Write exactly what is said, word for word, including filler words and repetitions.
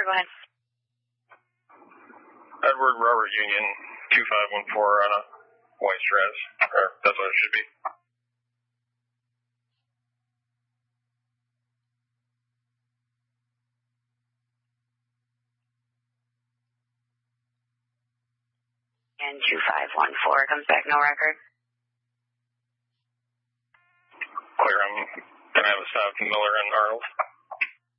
go ahead. Edward Robert Union, two five one four on a white stress. Or that's what it should be. And two five one four comes back, no record. Clear, I'm going to have a stop to Miller and Arnold.